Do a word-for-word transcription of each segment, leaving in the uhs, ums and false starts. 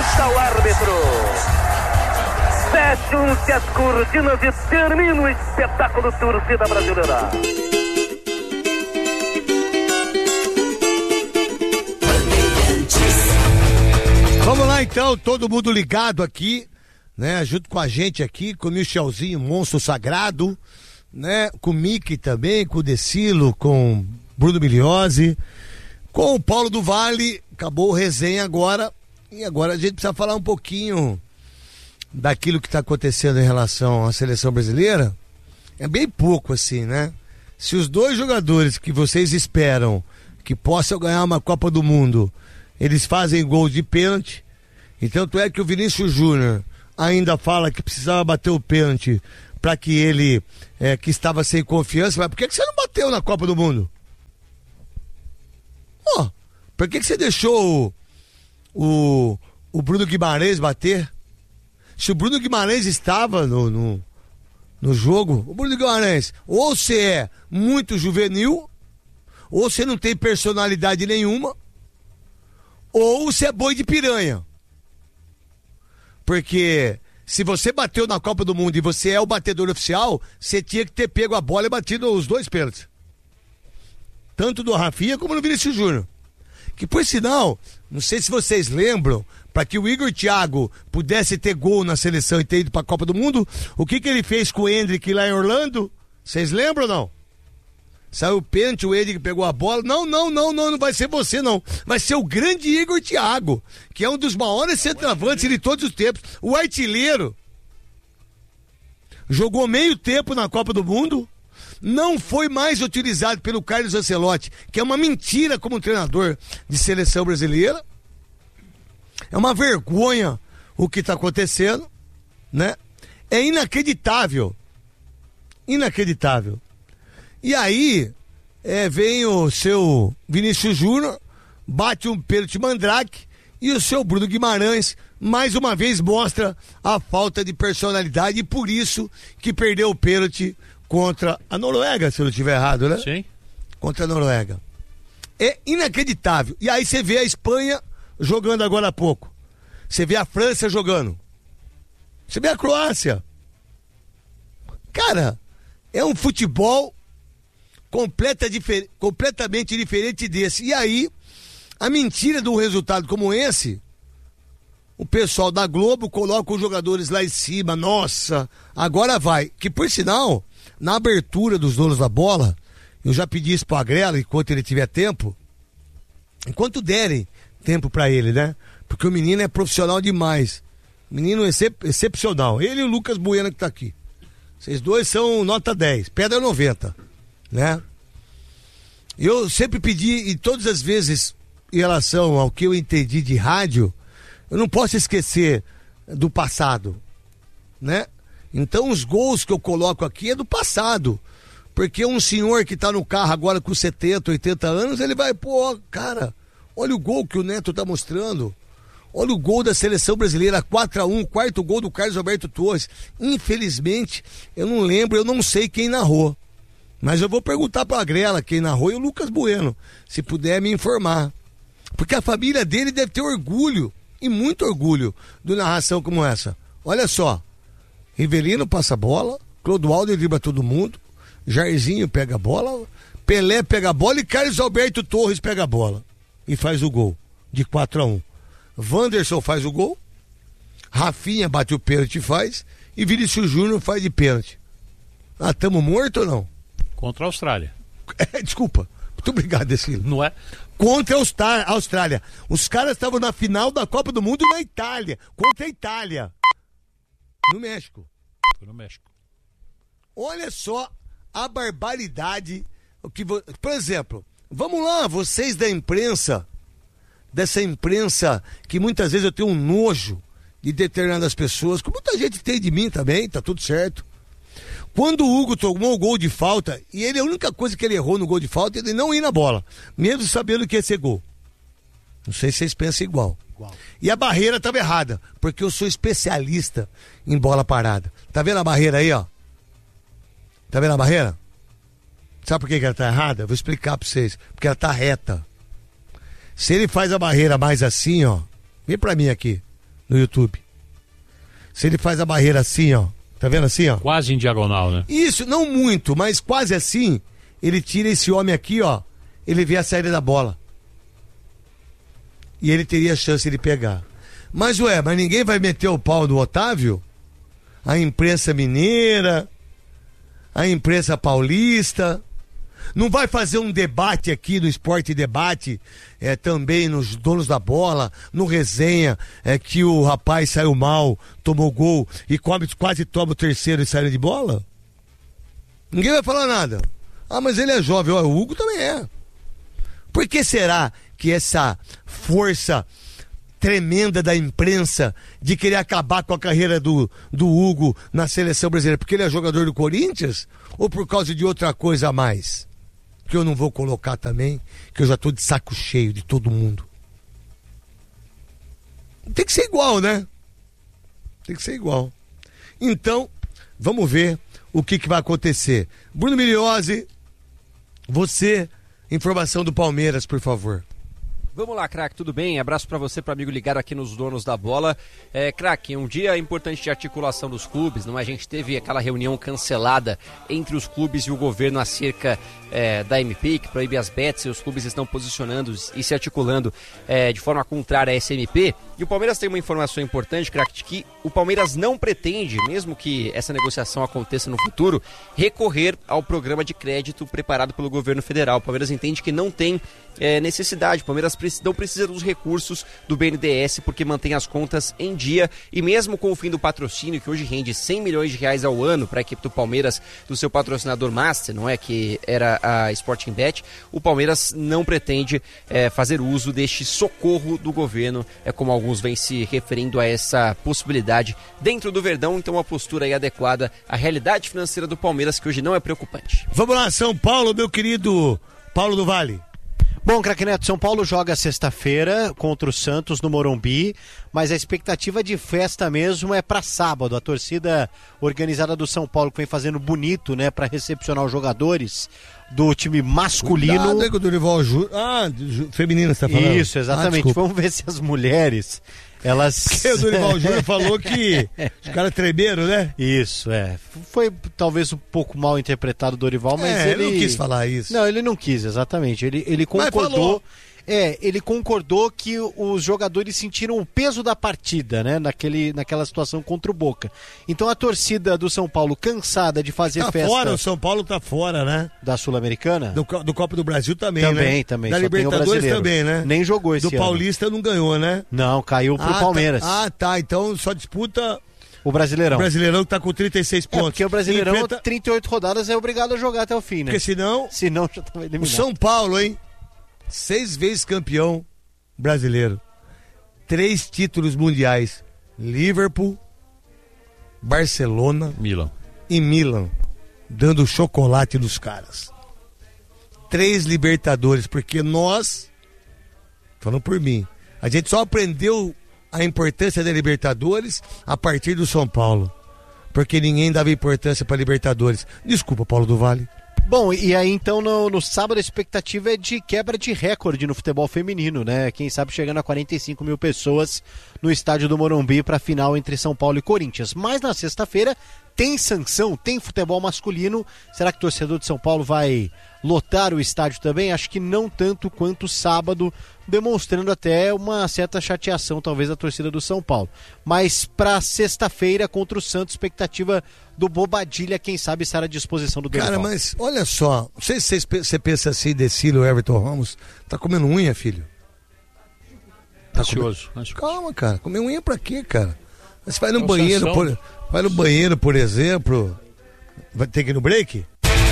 apita o árbitro. Fecham-se as cortinas e termina o espetáculo torcida brasileira. Vamos lá então, todo mundo ligado aqui, né? Junto com a gente aqui, com o Michelzinho, monstro sagrado, né? Com o Mickey também, com o Decilo, com Bruno Miliose, com o Paulo do Vale. Acabou o resenha agora. E agora a gente precisa falar um pouquinho daquilo que está acontecendo em relação à seleção brasileira. É bem pouco assim, né? Se os dois jogadores que vocês esperam que possam ganhar uma Copa do Mundo, eles fazem gol de pênalti, então tu é que o Vinícius Júnior ainda fala que precisava bater o pênalti para que ele, é, que estava sem confiança, mas por que, que você não bateu na Copa do Mundo? Ó, oh, por que, que você deixou o, o, o Bruno Guimarães bater? Se o Bruno Guimarães estava no, no, no jogo, o Bruno Guimarães, ou você é muito juvenil, ou você não tem personalidade nenhuma, ou você é boi de piranha. Porque se você bateu na Copa do Mundo e você é o batedor oficial, você tinha que ter pego a bola e batido os dois pênaltis. Tanto do Rafinha como do Vinícius Júnior. Que por sinal, não sei se vocês lembram, para que o Igor Thiago pudesse ter gol na seleção e ter ido para a Copa do Mundo, o que que ele fez com o Endrick lá em Orlando? Vocês lembram ou não? Saiu o pênalti, o Endrick pegou a bola. Não, não, não, não, não vai ser você não. Vai ser o grande Igor Thiago, que é um dos maiores centroavantes de todos os tempos. O artilheiro. Jogou meio tempo na Copa do Mundo. Não foi mais utilizado pelo Carlos Ancelotti, que é uma mentira como treinador de seleção brasileira. É uma vergonha o que está acontecendo, né? É inacreditável. Inacreditável. E aí, é, vem o seu Vinícius Júnior, bate um pênalti mandrake, e o seu Bruno Guimarães, mais uma vez, mostra a falta de personalidade, e por isso que perdeu o pênalti contra a Noruega, se eu não estiver errado, né? Sim. Contra a Noruega. É inacreditável. E aí você vê a Espanha jogando agora há pouco. Você vê a França jogando. Você vê a Croácia. Cara, é um futebol completa difer- completamente diferente desse. E aí, a mentira de um resultado como esse, o pessoal da Globo coloca os jogadores lá em cima. Nossa, agora vai. Que por sinal, na abertura dos donos da bola, eu já pedi isso pro Agrela, enquanto ele tiver tempo, enquanto derem tempo pra ele, né? Porque o menino é profissional demais. Menino excep- excepcional. Ele e o Lucas Bueno que tá aqui. Vocês dois são nota dez, pedra noventa, né? Eu sempre pedi, e todas as vezes, em relação ao que eu entendi de rádio, eu não posso esquecer do passado, né? Então os gols que eu coloco aqui é do passado, porque um senhor que tá no carro agora com setenta, oitenta anos, ele vai, pô, cara, olha o gol que o Neto tá mostrando, olha o gol da seleção brasileira, quatro a um, quarto gol do Carlos Alberto Torres. Infelizmente, eu não lembro, eu não sei quem narrou, mas eu vou perguntar pra Agrela quem narrou e o Lucas Bueno, se puder me informar, porque a família dele deve ter orgulho, e muito orgulho, de narração como essa. Olha só, Rivelino passa a bola, Clodoaldo dribla todo mundo, Jairzinho pega a bola, Pelé pega a bola e Carlos Alberto Torres pega a bola e faz o gol de quatro a um. Wanderson faz o gol, Rafinha bate o pênalti e faz, e Vinícius Júnior faz de pênalti. Ah, tamo morto ou não? Contra a Austrália. É, desculpa, muito obrigado, Decilo. Não é? Contra a Austrália. Os caras estavam na final da Copa do Mundo na Itália, contra a Itália. No México. Foi no México. Olha só a barbaridade. O que vo... Por exemplo, vamos lá, vocês da imprensa, dessa imprensa que muitas vezes eu tenho um nojo de determinadas pessoas, que muita gente tem de mim também, tá tudo certo. Quando o Hugo tomou o gol de falta, e ele, a única coisa que ele errou no gol de falta, ele não ir na bola, mesmo sabendo que ia ser gol. Não sei se vocês pensam igual. igual. E a barreira estava errada, porque eu sou especialista em bola parada. Tá vendo a barreira aí, ó? Tá vendo a barreira? Sabe por que que ela tá errada? Eu vou explicar pra vocês. Porque ela tá reta. Se ele faz a barreira mais assim, ó, vem pra mim aqui. no YouTube. Se ele faz a barreira assim, ó. Tá vendo assim, ó? Quase em diagonal, né? Isso, não muito, mas quase assim. Ele tira esse homem aqui, ó. Ele vê a saída da bola. E ele teria a chance de pegar. Mas, ué, mas ninguém vai meter o pau no Otávio? A imprensa mineira, a imprensa paulista, não vai fazer um debate aqui no Esporte Debate, é, também nos donos da bola, no resenha, é, que o rapaz saiu mal, tomou gol e come, quase toma o terceiro e sai de bola? Ninguém vai falar nada. Ah, mas ele é jovem, ó, o Hugo também é. Por que será que essa força tremenda da imprensa de querer acabar com a carreira do, do Hugo na seleção brasileira? Porque ele é jogador do Corinthians? Ou por causa de outra coisa a mais? Que eu não vou colocar também, que eu já tô de saco cheio de todo mundo. Tem que ser igual, né? Tem que ser igual. Então, vamos ver o que, que vai acontecer. Bruno Miliose, você, informação do Palmeiras, por favor. Vamos lá, craque, tudo bem? Abraço para você, para amigo ligado aqui nos Donos da Bola. É, craque, um dia importante de articulação dos clubes, não é? A gente teve aquela reunião cancelada entre os clubes e o governo acerca é, da M P, que proíbe as bets, e os clubes estão posicionando e se articulando é, de forma contrária a essa M P. E o Palmeiras tem uma informação importante, craque, de que o Palmeiras não pretende, mesmo que essa negociação aconteça no futuro, recorrer ao programa de crédito preparado pelo governo federal. O Palmeiras entende que não tem é, necessidade. O Palmeiras não precisa dos recursos do B N D E S porque mantém as contas em dia, e mesmo com o fim do patrocínio, que hoje rende cem milhões de reais ao ano para a equipe do Palmeiras, do seu patrocinador master, não é, que era a Sporting Bet, o Palmeiras não pretende é, fazer uso deste socorro do governo, é como alguns vêm se referindo a essa possibilidade dentro do Verdão. Então uma postura aí adequada à realidade financeira do Palmeiras, que hoje não é preocupante. Vamos lá, São Paulo, meu querido Paulo do Vale. Bom, craque Neto, São Paulo joga sexta-feira contra o Santos no Morumbi, mas a expectativa de festa mesmo é para sábado. A torcida organizada do São Paulo, que vem fazendo bonito, né, para recepcionar os jogadores do time masculino. Cuidado aí com o Dorival Júnior. Ah, feminino você tá falando. Isso, exatamente. Ah, vamos ver se as mulheres, elas... Porque o Dorival Júnior falou que os caras tremeram, né? Isso, é. Foi talvez um pouco mal interpretado o Dorival, mas é, ele... ele não quis falar isso. Não, ele não quis, exatamente. Ele, ele concordou... É, ele concordou que os jogadores sentiram o peso da partida, né? Naquele, naquela situação contra o Boca. Então a torcida do São Paulo, cansada de fazer tá festa... fora, o São Paulo tá fora, né? Da Sul-Americana? Do, do Copa do Brasil também, também né? Também, também. Da Libertadores também, né? Nem jogou esse do ano. Do Paulista não ganhou, né? Não, caiu pro ah, Palmeiras. Tá. Ah, tá. Então só disputa... O Brasileirão. O Brasileirão que tá com trinta e seis pontos. É, porque o Brasileirão, enfrenta... trinta e oito rodadas, é obrigado a jogar até o fim, né? Porque senão... Senão já tava eliminado. O São Paulo, hein? Seis vezes campeão brasileiro. Três títulos mundiais. Liverpool, Barcelona... Milan. E Milan. Dando chocolate nos caras. Três Libertadores, porque nós... Falando por mim. A gente só aprendeu a importância da Libertadores a partir do São Paulo. Porque ninguém dava importância para Libertadores. Desculpa, Paulo do Vale. Bom, e aí então no, no sábado a expectativa é de quebra de recorde no futebol feminino, né? Quem sabe chegando a quarenta e cinco mil pessoas no estádio do Morumbi para a final entre São Paulo e Corinthians. Mas na sexta-feira tem sanção, tem futebol masculino. Será que o torcedor de São Paulo vai lotar o estádio também? Acho que não tanto quanto sábado, demonstrando até uma certa chateação talvez da torcida do São Paulo. Mas para sexta-feira contra o Santos, expectativa do Bobadilha, quem sabe estar à disposição do Dorival. Cara, mas olha só, não sei se você pensa assim, Decílio, Everton Ramos, tá comendo unha, filho? Tá ansioso, come... ansioso. Calma, cara, comer unha pra quê, cara? Você vai no é banheiro, por... vai no banheiro, por exemplo, vai ter que ir no break?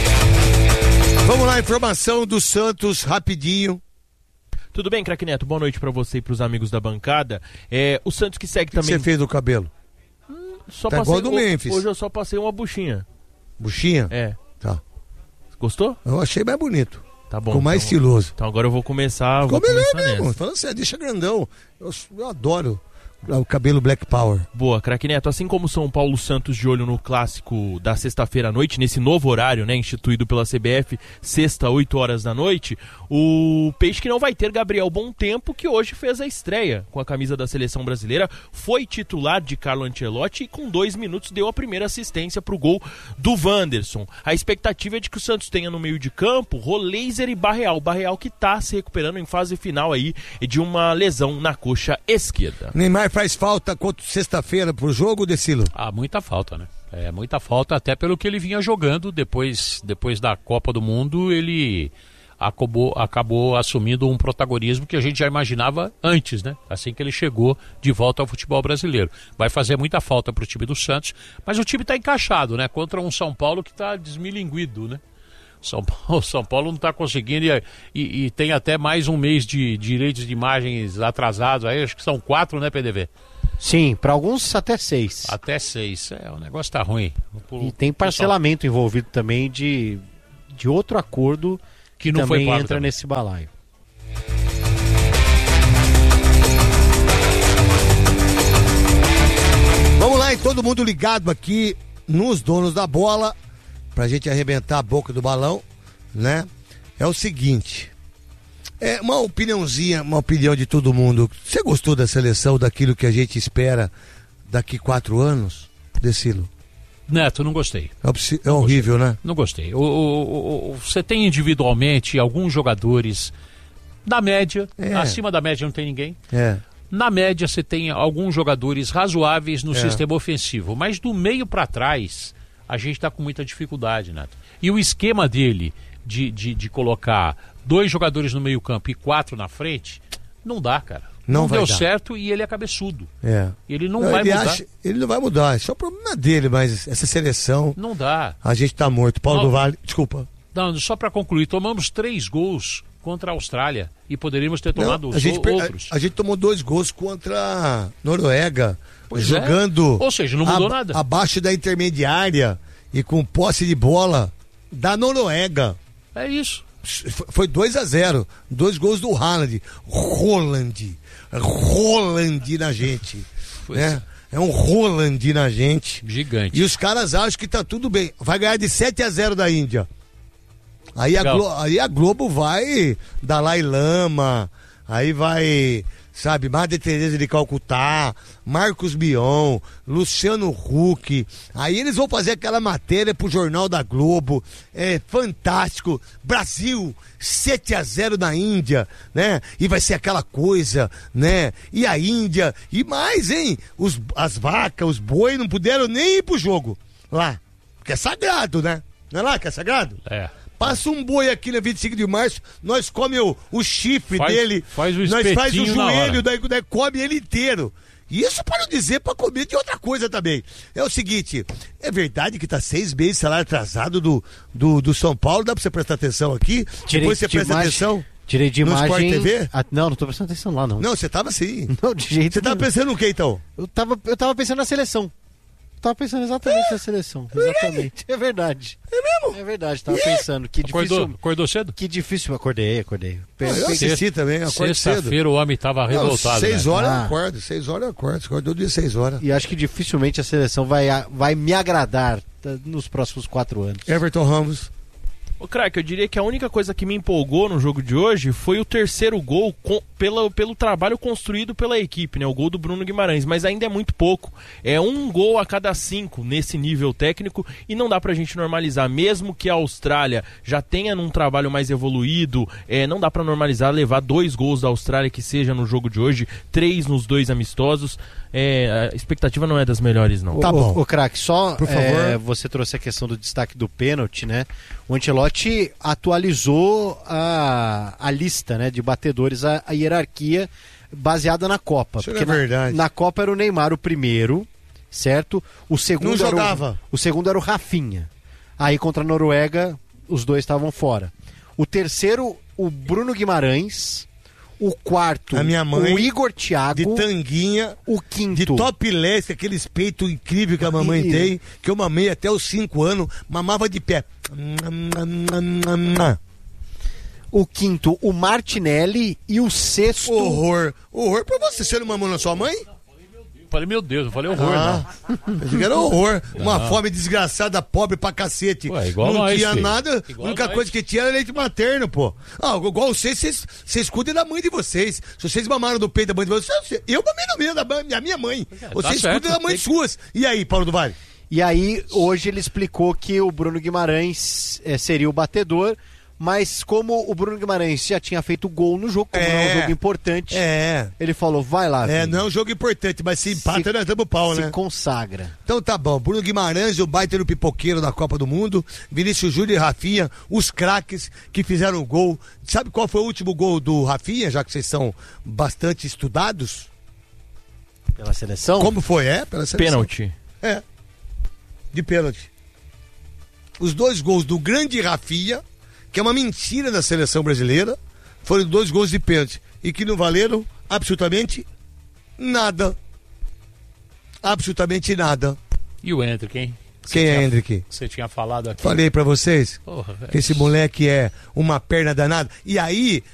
Vamos lá, informação do Santos, rapidinho. Tudo bem, craque Neto? Boa noite pra você e pros amigos da bancada. É, o Santos que segue que também... O que você fez no cabelo? Hum, só tá passei... igual do Memphis. Hoje eu só passei uma buchinha. Buchinha? É. Tá. Gostou? Eu achei mais bonito. Tá bom. Ficou mais então, estiloso. Então agora eu vou começar... Ficou melhor mesmo. Falando assim, deixa grandão. Eu, eu adoro o cabelo Black Power. Boa, craque Neto. Assim como São Paulo Santos de olho no clássico da sexta-feira à noite, nesse novo horário, né, instituído pela C B F, sexta, oito horas da noite, o Peixe que não vai ter Gabriel Bontempo, que hoje fez a estreia com a camisa da seleção brasileira, foi titular de Carlo Ancelotti e com dois minutos deu a primeira assistência para o gol do Wanderson. A expectativa é de que o Santos tenha no meio de campo Roleiser e Barreal. Barreal que está se recuperando em fase final aí de uma lesão na coxa esquerda. Neymar faz falta contra sexta-feira pro jogo, Decilo? Ah, muita falta, né? É, muita falta, até pelo que ele vinha jogando depois, depois da Copa do Mundo, ele acabou, acabou assumindo um protagonismo que a gente já imaginava antes, né? Assim que ele chegou de volta ao futebol brasileiro. Vai fazer muita falta pro time do Santos, mas o time tá encaixado, né? Contra um São Paulo que tá desmilinguido, né? São Paulo, São Paulo não está conseguindo e, e, e tem até mais um mês de, de direitos de imagens atrasados, aí acho que são quatro, né, P D V? Sim, para alguns até seis. Até seis, é, o negócio tá ruim. Por, e tem parcelamento pessoal envolvido também de, de outro acordo que, que não também foi entra também nesse balaio. Vamos lá, e todo mundo ligado aqui nos donos da bola, pra gente arrebentar a boca do balão, né? É o seguinte, é uma opiniãozinha, uma opinião de todo mundo. Você gostou da seleção, daquilo que a gente espera daqui quatro anos, Decilo? Neto, não gostei. É, é horrível, gostei. Né? Não gostei. O, o, o, você tem individualmente alguns jogadores da média, é. acima da média não tem ninguém. É. Na média você tem alguns jogadores razoáveis no é. sistema ofensivo, mas do meio pra trás a gente está com muita dificuldade, Neto. E o esquema dele de, de, de colocar dois jogadores no meio campo e quatro na frente, não dá, cara. Não, não deu dar. certo e ele é cabeçudo. É. Ele não, não vai ele mudar. Acha, ele não vai mudar, isso é o problema dele, mas essa seleção... Não dá. A gente tá morto. Paulo não, do Vale, desculpa. Não, só para concluir, tomamos três gols contra a Austrália e poderíamos ter tomado não, os a gente, outros. A, a gente tomou dois gols contra a Noruega, pois jogando... É. Ou seja, não mudou a, nada. Abaixo da intermediária e com posse de bola da Noruega. É isso. Foi dois a zero. Dois gols do Haaland. Roland. Roland na gente. Né? É um Roland na gente. Gigante. E os caras acham que tá tudo bem. Vai ganhar de sete a zero da Índia. Aí a, Glo- aí a Globo vai Dalai Lama. Aí vai... Sabe, Madre Teresa de Calcutá, Marcos Bion, Luciano Huck. Aí eles vão fazer aquela matéria pro Jornal da Globo. É fantástico. Brasil, sete a zero na Índia, né? E vai ser aquela coisa, né? E a Índia, e mais, hein? Os, as vacas, os boi não puderam nem ir pro jogo lá. Porque é sagrado, né? Não é lá que é sagrado? É. Passa um boi aqui na vinte e cinco de março, nós come o, o chifre faz, dele, faz o nós faz o joelho, daí, daí come ele inteiro. E isso para não dizer para comer de outra coisa também. É o seguinte, é verdade que tá seis meses de salário atrasado do, do, do São Paulo, dá para você prestar atenção aqui? Tirei, Depois você de presta imagem, atenção tirei de no imagem... Sport T V? Ah, não, não tô prestando atenção lá, não. Não, você tava assim. Não, de jeito Você tava nenhum. pensando no que então? Eu tava, eu tava pensando na seleção. Tava pensando exatamente é? na seleção. Exatamente. É verdade. É mesmo? É verdade, tava é? pensando. Que acordou, difícil. acordou cedo? Que difícil. Acordei, acordei. Ah, eu assisti também, acordo cedo. Sexta-feira o homem tava revoltado. Não, seis né? horas ah. eu acordo, seis horas eu acordo. Acordou dia seis horas. E acho que dificilmente a seleção vai, vai me agradar nos próximos quatro anos. Everton Ramos. Ô, craque, eu diria que a única coisa que me empolgou no jogo de hoje foi o terceiro gol com, pela, pelo trabalho construído pela equipe, né? O gol do Bruno Guimarães, mas ainda é muito pouco. É um gol a cada cinco nesse nível técnico e não dá pra gente normalizar. Mesmo que a Austrália já tenha num trabalho mais evoluído, é, não dá pra normalizar levar dois gols da Austrália que seja no jogo de hoje, três nos dois amistosos. É, a expectativa não é das melhores, não. Tá bom. O, o craque, só por favor. É, você trouxe a questão do destaque do pênalti, né? O Ancelotti atualizou a, a lista, né, de batedores, a, a hierarquia baseada na Copa. Isso porque é verdade. Na, na Copa era o Neymar o primeiro, certo? O segundo não era jogava. O, o segundo era o Rafinha. Aí contra a Noruega, os dois estavam fora. O terceiro, o Bruno Guimarães. O quarto, a minha mãe, o Igor Thiago. De tanguinha. O quinto. De topless, aqueles peitos incríveis que a mamãe e... tem, que eu mamei até os cinco anos, mamava de pé. O quinto, o Martinelli. E o sexto... Horror. Horror pra você. Você não mamou na sua mãe? falei, meu Deus, eu falei horror, Ah, pensei que era horror. Uma Não. fome desgraçada, pobre pra cacete. Ué, igual não nós, tinha filho. nada, a Igual única nós. coisa que tinha era leite materno, pô. Ah, igual vocês, vocês, vocês cuidem da mãe de vocês. Se vocês mamaram do peito da mãe de vocês, eu mamei no meio da mãe- da minha mãe. Vocês certo, cuidem da mãe tem que- suas. E aí, Paulo do Vale? E aí, hoje ele explicou que o Bruno Guimarães eh, seria o batedor, mas como o Bruno Guimarães já tinha feito gol no jogo, como É. não é um jogo importante, É. ele falou, vai lá, É, filho, não é um jogo importante, mas se empata, Se- nós damos pau, se né? consagra. Então tá bom, Bruno Guimarães, o baita no pipoqueiro da Copa do Mundo, Vinícius Júnior e Rafinha, os craques que fizeram o gol. Sabe qual foi o último gol do Rafinha, já que vocês são bastante estudados? Pela seleção? Como foi? É, pela seleção. Pênalti. É, de pênalti. Os dois gols do grande Rafinha, que é uma mentira da seleção brasileira, foram dois gols de pênalti e que não valeram absolutamente nada. Absolutamente nada. E o Hendrick, hein? Você Quem é tinha- Hendrick? Você tinha falado aqui. Falei pra vocês Porra, velho. que esse moleque é uma perna danada. E aí,